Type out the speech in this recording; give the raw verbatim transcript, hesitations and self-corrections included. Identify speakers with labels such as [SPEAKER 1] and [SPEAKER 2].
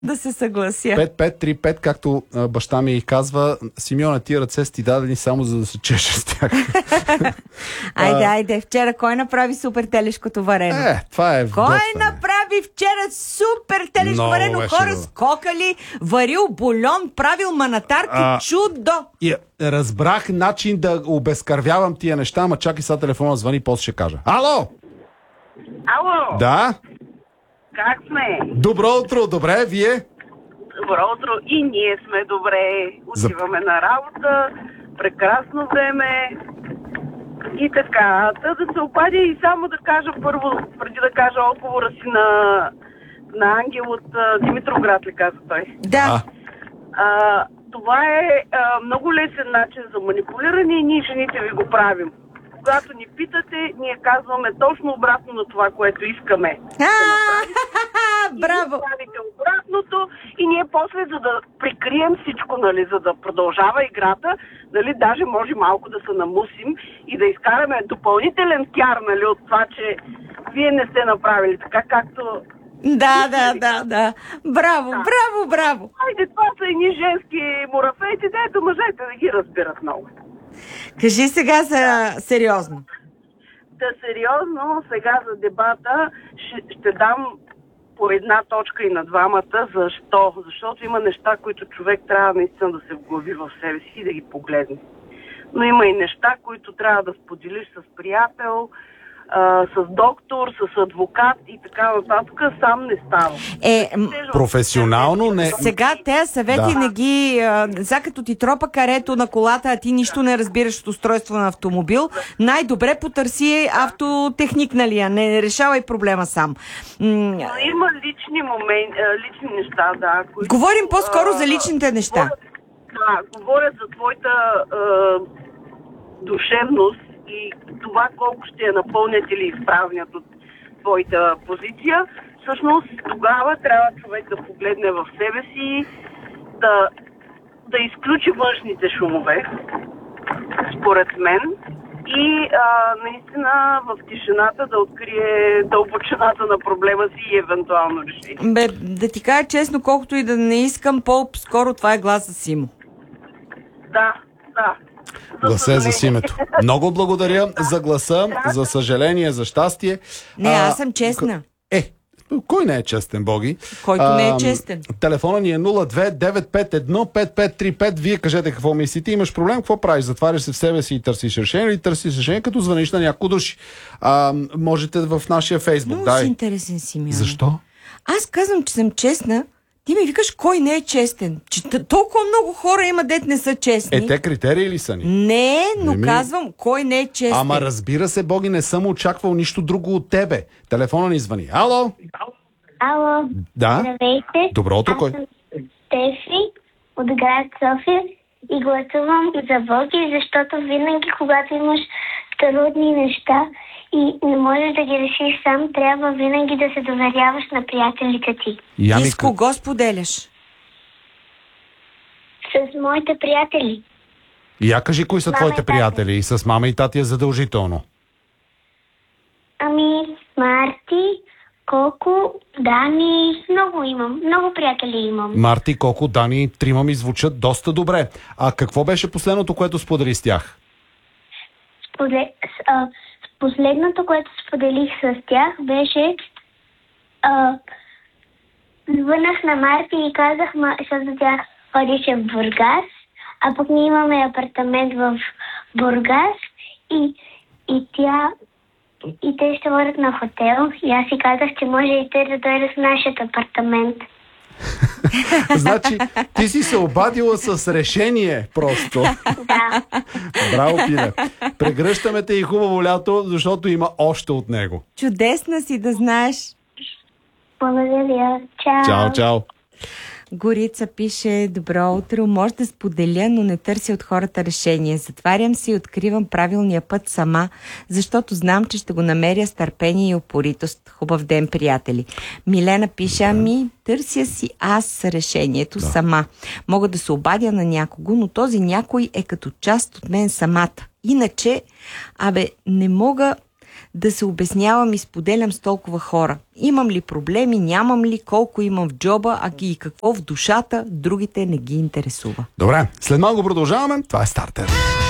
[SPEAKER 1] Да се съглася.
[SPEAKER 2] пет пет три пет, както а, баща ми казва, Симеона, тия ръце си ти дадени само за да се чеше с тях.
[SPEAKER 1] Айде, айде, вчера кой направи супер телешкото варено?
[SPEAKER 2] Е, това е
[SPEAKER 1] Кой
[SPEAKER 2] вготвяне.
[SPEAKER 1] направи вчера супер телешко
[SPEAKER 2] Много
[SPEAKER 1] варено?
[SPEAKER 2] беше
[SPEAKER 1] Хора
[SPEAKER 2] добро.
[SPEAKER 1] скокали, варил бульон, правил манатарки,
[SPEAKER 2] А,
[SPEAKER 1] чудо!
[SPEAKER 2] И разбрах начин да обезкървявам тия неща, ама чакай сега телефона звъни, после ще кажа. Ало!
[SPEAKER 3] Ало,
[SPEAKER 2] Да?
[SPEAKER 3] как сме?
[SPEAKER 2] Добро утро, добре, вие?
[SPEAKER 3] Добро утро. И ние сме добре. Отиваме на работа. Прекрасно време. И така. Та да се обадя и само да кажа първо, преди да кажа отговора си на, на Ангел от а, Димитроград, ли каза той.
[SPEAKER 1] Да.
[SPEAKER 3] А, това е а, много лесен начин за манипулиране и ние жените ви го правим. Когато ни питате, ние казваме точно обратно на това, което искаме.
[SPEAKER 1] Браво!
[SPEAKER 3] И правите обратното и ние после, за да прикрием всичко, нали, за да продължава играта, нали, даже може малко да се намусим и да изкараме допълнителен пиар, нали, от това, че вие не сте направили така, както...
[SPEAKER 1] Да, да, да, да. Браво,
[SPEAKER 3] Да.
[SPEAKER 1] браво, браво!
[SPEAKER 3] Хайде, това са едни женски мурафейци, дето мъжете да ги разбират много.
[SPEAKER 1] Кажи сега за сериозно.
[SPEAKER 3] Да, сериозно, сега за дебата ще, ще дам по една точка и на двамата. Защо? Защото има неща, които човек трябва наистина да се вглави в себе си и да ги погледне. Но има и неща, които трябва да споделиш с приятел, а, с доктор, с адвокат и така нататък. Сам не става.
[SPEAKER 1] Е, м-
[SPEAKER 2] Професионално не...
[SPEAKER 1] сега тези съвети
[SPEAKER 2] Да.
[SPEAKER 1] не ги... а, За като ти тропа карето на колата, а ти нищо не разбираш от устройство на автомобил, най-добре потърси автотехник, нали, а не решавай проблема сам. М-
[SPEAKER 3] Но има лични моменти, лични неща, да. Които,
[SPEAKER 1] Говорим по-скоро
[SPEAKER 3] а,
[SPEAKER 1] за личните неща.
[SPEAKER 3] Говорят, да, говорят за твоята а, душевност и това колко ще я напълнят или изправнят от твоята позиция. Всъщност тогава трябва човек да погледне в себе си, да, да изключи външните шумове, според мен, и а, наистина в тишината да открие дълбочината на проблема си и евентуално решение.
[SPEAKER 1] Бе, да ти кажа честно, колкото и да не искам, по-скоро това е глас за Симо.
[SPEAKER 3] Да, да.
[SPEAKER 2] Гласа е за Симето. Много благодаря за гласа, за съжаление, за щастие.
[SPEAKER 1] Не,
[SPEAKER 2] А,
[SPEAKER 1] аз съм честна.
[SPEAKER 2] Е, кой не е честен, Боги?
[SPEAKER 1] Който не е честен.
[SPEAKER 2] Телефона ни е нула две девет пет едно пет пет три пет. Вие кажете какво мислите. Имаш проблем, какво правиш? Затваряш се в себе си и търсиш решение или търсиш решение, като звъниш на няколко души? А, можете в нашия Фейсбук.
[SPEAKER 1] Много
[SPEAKER 2] Дай.
[SPEAKER 1] си интересен, Симеон.
[SPEAKER 2] Защо?
[SPEAKER 1] Аз казвам, че съм честна. Ти ми викаш кой не е честен. Че т- толкова много хора има, дет не са честни.
[SPEAKER 2] Е, те критерии ли са ни?
[SPEAKER 1] Не, но
[SPEAKER 2] Не ми-
[SPEAKER 1] казвам кой не е честен.
[SPEAKER 2] Ама разбира се, Боги, не съм очаквал нищо друго от тебе. Телефона ни звъни. Ало?
[SPEAKER 4] Ало,
[SPEAKER 2] Да?
[SPEAKER 4] здравейте.
[SPEAKER 2] Добро утро,
[SPEAKER 4] Аз
[SPEAKER 2] кой?
[SPEAKER 4] съм Стефи от град София и гласувам за Боги, защото винаги, когато имаш трудни неща и не можеш да ги решиш сам, трябва винаги да се доверяваш на приятелите ти.
[SPEAKER 2] Я
[SPEAKER 1] Ти
[SPEAKER 2] ми
[SPEAKER 1] с кого споделяш?
[SPEAKER 4] С моите приятели.
[SPEAKER 2] Я кажи кои са
[SPEAKER 4] Мама
[SPEAKER 2] твоите
[SPEAKER 4] и тати.
[SPEAKER 2] приятели и с мама и тати е задължително.
[SPEAKER 4] Ами, Марти, Коко, Дани, много имам. Много приятели имам.
[SPEAKER 2] Марти, Коко, Дани, трима ми звучат доста добре. А какво беше последното, което сподели с тях?
[SPEAKER 4] Сподле... с- а, с последното, което споделих с тях, беше а, звънах на Марти и казах, ма, защото тя ходеше в Бургас, а пък ние имаме апартамент в Бургас и, и тя и те ще водят на хотел и аз си казах, че може и те да дойдат в нашия апартамент.
[SPEAKER 2] Значи, ти си се обадила с решение просто.
[SPEAKER 4] Да.
[SPEAKER 2] Браво, Пине. Прегръщаме те и хубаво лято, защото има още от него.
[SPEAKER 1] Чудесна си да знаеш.
[SPEAKER 4] Благодаря. Чао.
[SPEAKER 2] Чао, чао.
[SPEAKER 1] Горица пише: добро утро, може да споделя, но не търся от хората решение. Затварям се и откривам правилния път сама, защото знам, че ще го намеря с търпение и упоритост. Хубав ден, приятели. Милена пише: ами, търся си аз решението да. сама. Мога да се обадя на някого, но този някой е като част от мен самата. Иначе, абе, не мога да се обяснявам и споделям с толкова хора. Имам ли проблеми, нямам ли, колко имам в джоба, а и какво в душата, другите не ги интересува.
[SPEAKER 2] Добре, след малко продължаваме. Това е Стартер.